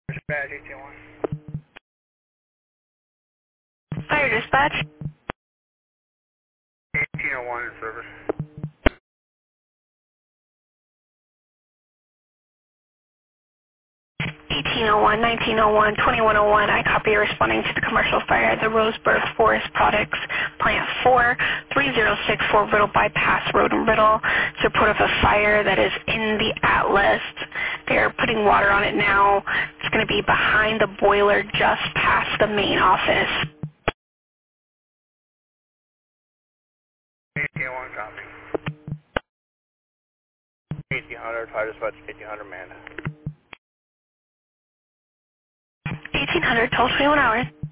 Dispatch 1801. Fire dispatch. 1801 in service. 1801, 1901, 2101. I copy responding to the commercial fire at the Roseburg Forest Products Plant 4, 3064 Riddle Bypass Road in Riddle. It's a report of a fire that is in the Atlas. They're putting water on it now. It's going to be behind the boiler just past the main office. 1801 copy. 1800, fire dispatch 1800 man. 1800, total 21 hours.